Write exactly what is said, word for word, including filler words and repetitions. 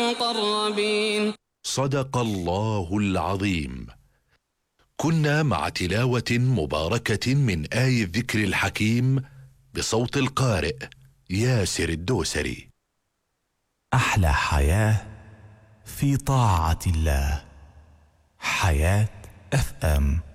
المقربين. صدق الله العظيم. كنا مع تلاوة مباركة من آي الذكر الحكيم بصوت القارئ ياسر الدوسري. أحلى حياة في طاعة الله. حياة اف ام.